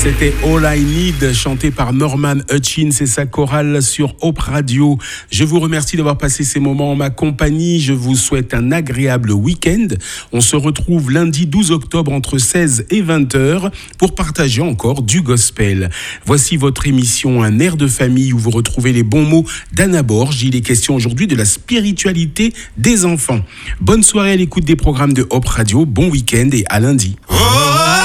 C'était All I Need, chanté par Norman Hutchins et sa chorale sur Hope Radio. Je vous remercie d'avoir passé ces moments en ma compagnie. Je vous souhaite un agréable week-end. On se retrouve lundi 12 octobre entre 16 et 20h pour partager encore du gospel. Voici votre émission Un air de famille où vous retrouvez les bons mots d'Anna Borge. Il est question aujourd'hui de la spiritualité des enfants. Bonne soirée à l'écoute des programmes de Hope Radio. Bon week-end et à lundi.